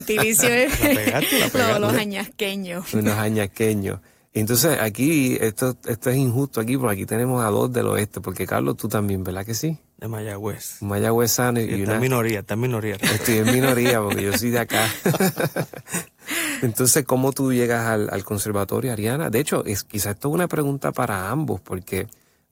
Utilizo La pegaste. los añasqueños. Unos añasqueños. Entonces aquí, esto es injusto aquí, porque aquí tenemos a dos del oeste, porque Carlos, tú también, ¿verdad que sí? De Mayagüez. Un mayagüezano Sí, está en minoría. Estoy en minoría porque yo soy de acá. Entonces, ¿cómo tú llegas al conservatorio, Ariana? De hecho, quizás esto es una pregunta para ambos, porque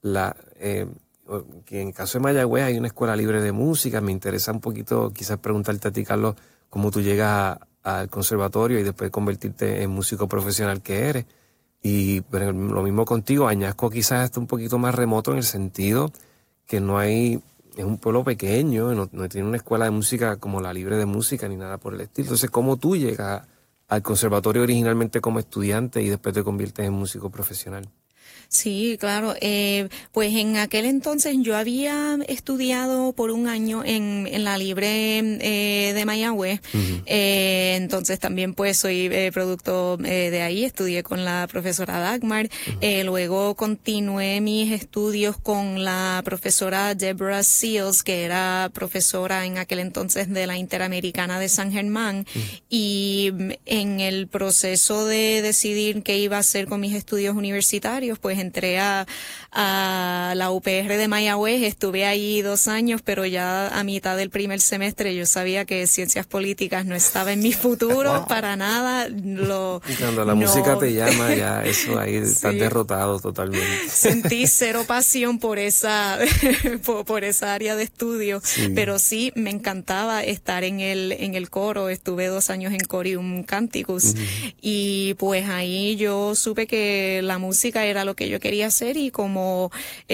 que en el caso de Mayagüez hay una escuela libre de música. Me interesa un poquito quizás preguntarte a ti, Carlos, cómo tú llegas al conservatorio y después convertirte en músico profesional que eres. Y pero lo mismo contigo, Añasco quizás está un poquito más remoto en el sentido que no hay, es un pueblo pequeño, no tiene una escuela de música como la libre de música ni nada por el estilo. Entonces, ¿cómo tú llegas al conservatorio originalmente como estudiante y después te conviertes en músico profesional? Sí, claro. Pues en aquel entonces yo había estudiado por un año en la Libre de Mayagüez. Uh-huh. Entonces también pues soy producto de ahí. Estudié con la profesora Dagmar. Uh-huh. Luego continué mis estudios con la profesora Deborah Seals, que era profesora en aquel entonces de la Interamericana de San Germán. Uh-huh. Y en el proceso de decidir qué iba a hacer con mis estudios universitarios, pues entré a la UPR de Mayagüez, estuve ahí 2 años, pero ya a mitad del primer semestre yo sabía que ciencias políticas no estaba en mi futuro. Wow. Para nada. Y cuando la música te llama, ya eso ahí estás derrotado totalmente. Sentí cero pasión por esa área de estudio, sí. Pero sí me encantaba estar en el coro. Estuve 2 años en Corium Canticus. Uh-huh. Y pues ahí yo supe que la música era lo que yo quería hacer, y como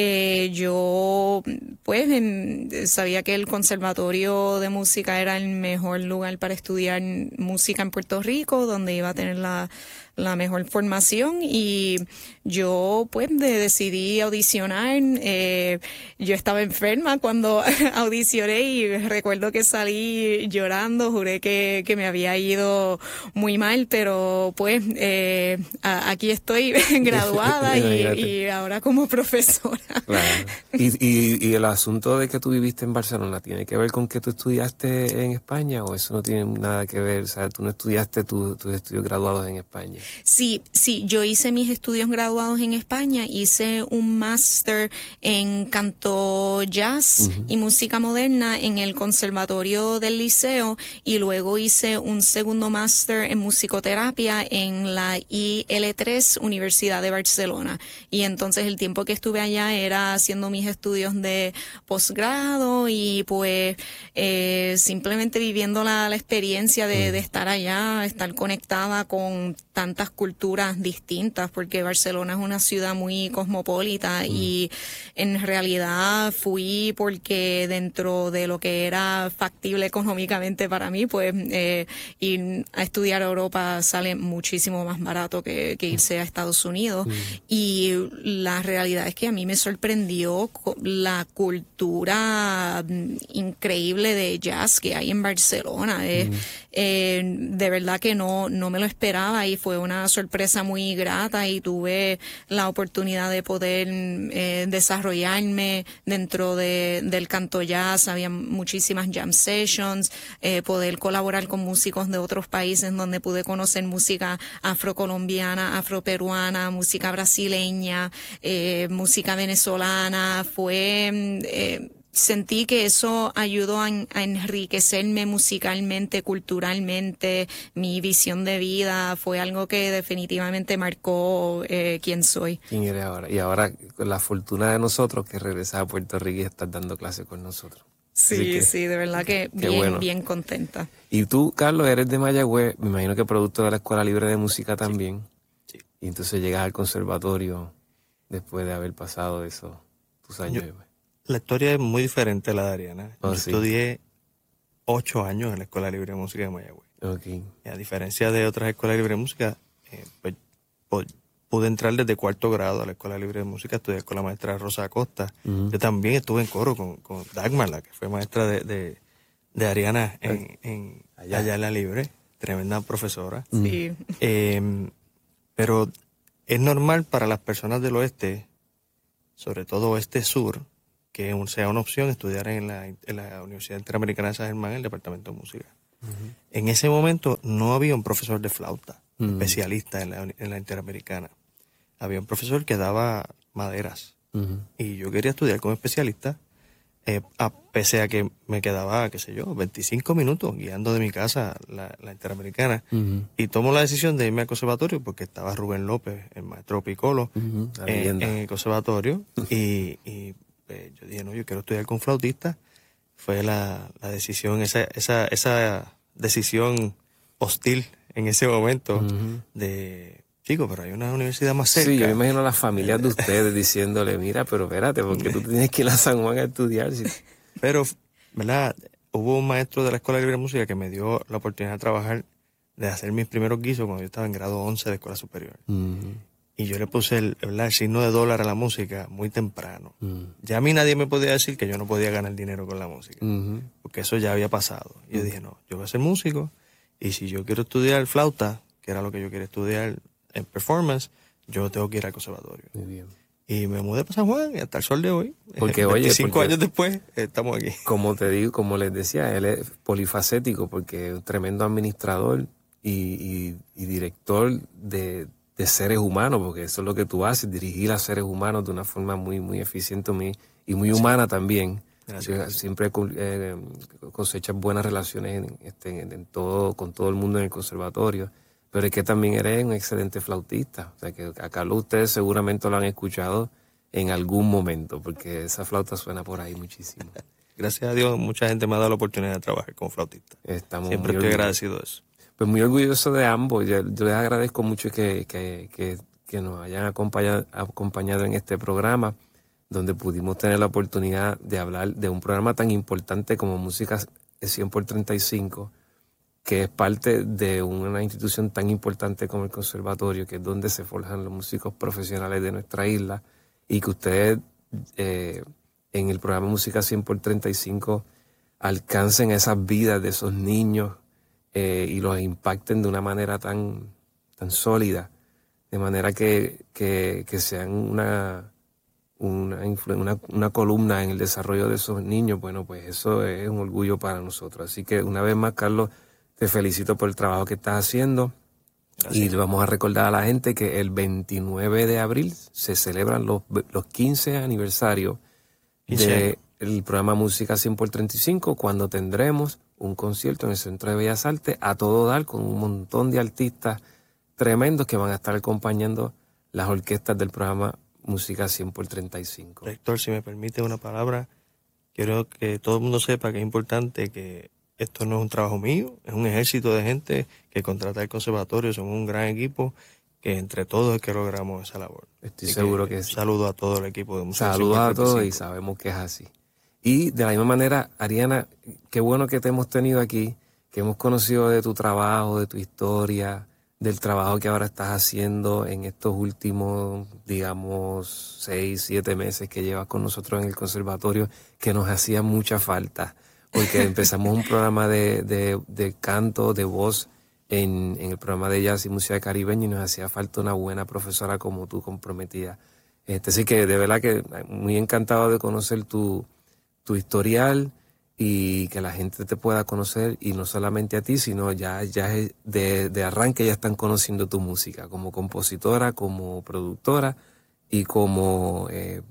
yo pues sabía que el conservatorio de música era el mejor lugar para estudiar música en Puerto Rico, donde iba a tener la mejor formación, y yo pues decidí audicionar. Yo estaba enferma cuando audicioné y recuerdo que salí llorando, juré que me había ido muy mal, pero pues aquí estoy graduada y ahora como profesora. Claro. ¿Y el asunto de que tú viviste en Barcelona tiene que ver con que tú estudiaste en España, o eso no tiene nada que ver? O sea, tú no estudiaste tus estudios graduados en España. Sí, yo hice mis estudios graduados en España, hice un máster en canto jazz uh-huh. y música moderna en el Conservatorio del Liceo, y luego hice un segundo máster en musicoterapia en la IL3 Universidad de Barcelona. Y entonces el tiempo que estuve allá era haciendo mis estudios de posgrado y pues simplemente viviendo la experiencia de estar allá, estar conectada con tantas culturas distintas, porque Barcelona es una ciudad muy cosmopolita y en realidad fui porque dentro de lo que era factible económicamente para mí, pues ir a estudiar a Europa sale muchísimo más barato que irse a Estados Unidos. Y la realidad es que a mí me sorprendió la cultura increíble de jazz que hay en Barcelona. De verdad que no me lo esperaba, y fue una sorpresa muy grata, y tuve la oportunidad de poder desarrollarme dentro del canto jazz. Había muchísimas jam sessions, poder colaborar con músicos de otros países, donde pude conocer música afrocolombiana, afroperuana, música brasileña, música venezolana. Sentí que eso ayudó a enriquecerme musicalmente, culturalmente. Mi visión de vida fue algo que definitivamente marcó quién soy. ¿Quién eres ahora? Y ahora, con la fortuna de nosotros, que regresas a Puerto Rico y estás dando clases con nosotros. Sí, de verdad que bien contenta. Y tú, Carlos, eres de Mayagüez, me imagino que producto de la Escuela Libre de Música también. Sí. Y entonces llegas al conservatorio después de haber pasado tus años. La historia es muy diferente a la de Ariana. Yo estudié 8 años en la Escuela Libre de Música de Mayagüez. Okay. Y a diferencia de otras escuelas libres de música, pues, pude entrar desde 4º grado a la Escuela Libre de Música, estudié con la maestra Rosa Acosta. Uh-huh. Yo también estuve en coro con Dagmar, la que fue maestra de Ariana allá en la Libre, tremenda profesora. Sí. Pero es normal para las personas del oeste, sobre todo oeste-sur, que sea una opción estudiar en la Universidad Interamericana de San Germán, en el Departamento de Música. En ese momento no había un profesor de flauta especialista en la Interamericana. Había un profesor que daba maderas. Y yo quería estudiar como especialista, pese a que me quedaba, 25 minutos guiando de mi casa la Interamericana. Y tomo la decisión de irme al conservatorio porque estaba Rubén López, el maestro Piccolo, en el conservatorio. Y yo dije, no, yo quiero estudiar con flautista. Fue la decisión, esa decisión hostil en ese momento de... Chico, pero hay una universidad más cerca. Sí, yo me imagino a las familias de ustedes diciéndole, mira, pero espérate, porque tú tienes que ir a San Juan a estudiar. Sí. Pero, ¿verdad? Hubo un maestro de la Escuela Libre de Música que me dio la oportunidad de trabajar, de hacer mis primeros guisos cuando yo estaba en grado 11 de escuela superior. Y yo le puse el signo de dólar a la música muy temprano. Ya a mí nadie me podía decir que yo no podía ganar dinero con la música, porque eso ya había pasado. Y yo dije, no, yo voy a ser músico, y si yo quiero estudiar flauta, que era lo que yo quería estudiar en performance, yo tengo que ir al conservatorio. Muy bien. Y me mudé para San Juan y hasta el sol de hoy. Porque, 25 años después, estamos aquí. Como te digo, como les decía, él es polifacético porque es un tremendo administrador y director de seres humanos, porque eso es lo que tú haces, dirigir a seres humanos de una forma muy, muy eficiente y muy humana también. Gracias. Siempre cosechas buenas relaciones con todo el mundo en el conservatorio. Pero es que también eres un excelente flautista. O sea, que a Carlos ustedes seguramente lo han escuchado en algún momento, porque esa flauta suena por ahí muchísimo. Gracias a Dios, mucha gente me ha dado la oportunidad de trabajar como flautista. Siempre estoy agradecido de eso. Pues muy orgulloso de ambos. Yo les agradezco mucho que nos hayan acompañado en este programa, donde pudimos tener la oportunidad de hablar de un programa tan importante como Música 100x35, que es parte de una institución tan importante como el conservatorio, que es donde se forjan los músicos profesionales de nuestra isla, y que ustedes en el programa Música 100x35 alcancen esas vidas de esos niños y los impacten de una manera tan sólida, de manera que sean una columna en el desarrollo de esos niños. Bueno, pues eso es un orgullo para nosotros. Así que una vez más, Carlos, te felicito por el trabajo que estás haciendo. Gracias. Y le vamos a recordar a la gente que el 29 de abril se celebran los 15 aniversarios del programa Música 100x35, cuando tendremos un concierto en el Centro de Bellas Artes a todo dar, con un montón de artistas tremendos que van a estar acompañando las orquestas del programa Música 100x35. Rector, si me permite una palabra, quiero que todo el mundo sepa que es importante que esto no es un trabajo mío, es un ejército de gente que contrata el conservatorio, somos un gran equipo que entre todos es que logramos esa labor. Estoy seguro que sí. Saludo a todo el equipo de Música. Saludos a todos y sabemos que es así. Y de la misma manera, Ariana, qué bueno que te hemos tenido aquí, que hemos conocido de tu trabajo, de tu historia, del trabajo que ahora estás haciendo en estos últimos, digamos, 6, 7 meses que llevas con nosotros en el conservatorio, que nos hacía mucha falta. Porque empezamos un programa de canto, de voz en el programa de jazz y música caribeña, y nos hacía falta una buena profesora como tú, comprometida. Así que de verdad que muy encantado de conocer tu historial y que la gente te pueda conocer, y no solamente a ti, sino ya de arranque ya están conociendo tu música como compositora, como productora y como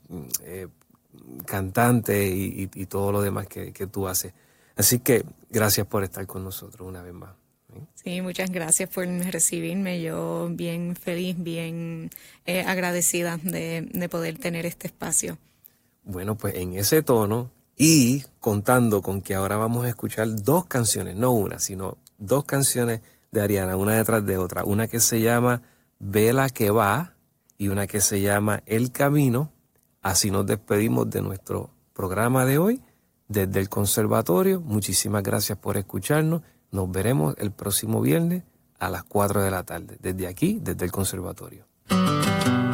cantante y todo lo demás que tú haces. Así que gracias por estar con nosotros una vez más. Sí, muchas gracias por recibirme. Yo bien feliz, bien agradecida de poder tener este espacio. Bueno, pues en ese tono, y contando con que ahora vamos a escuchar 2 canciones, no una, sino 2 canciones de Ariana, una detrás de otra. Una que se llama Vela que va y una que se llama El Camino. Así nos despedimos de nuestro programa de hoy desde el conservatorio. Muchísimas gracias por escucharnos. Nos veremos el próximo viernes a las 4 de la tarde. Desde aquí, desde el conservatorio.